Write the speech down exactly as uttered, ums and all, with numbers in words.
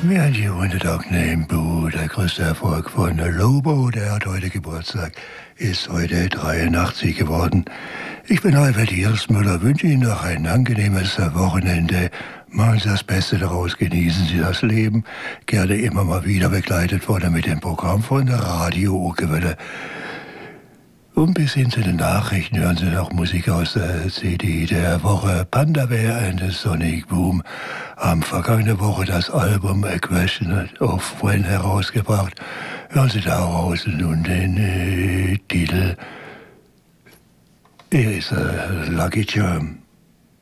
Während hier unter Tag nehmen, Bu, der größte Erfolg von Lobo, der hat heute Geburtstag, ist heute dreiundachtzig geworden. Ich bin Albert Hirschmüller, wünsche Ihnen noch ein angenehmes Wochenende. Machen Sie das Beste daraus, genießen Sie das Leben. Gerne immer mal wieder begleitet worden mit dem Programm von Radio Urgewelle. Und bis hin zu den Nachrichten hören Sie noch Musik aus der C D der Woche. Panda Bear and the Sonic Boom haben vergangene Woche das Album A Question of When herausgebracht. Hören Sie daraus nun den äh, Titel. Hier ist äh, Lucky Charm.